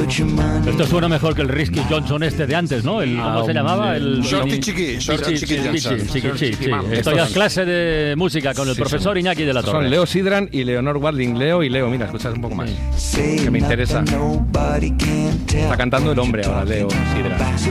Esto suena mejor que el Risky Johnson este de antes, ¿no? ¿Cómo se llamaba? El Shorty Chiqui Johnson. Esto ya es clase de música con el profesor Iñaki de la Torre. Son Leo Sidran y Leonor Walding. Leo y Leo, mira, escuchas un poco más. Que me interesa. Está cantando el hombre ahora, Leo Sidran.